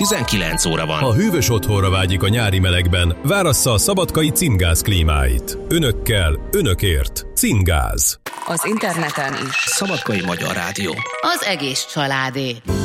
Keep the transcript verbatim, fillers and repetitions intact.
tizenkilenc óra van. Ha hűvös otthonra vágyik a nyári melegben, várassza a szabadkai Cimgáz klímáit. Önökkel, önökért. Cimgáz. Az interneten is. Szabadkai Magyar Rádió. Az egész családé.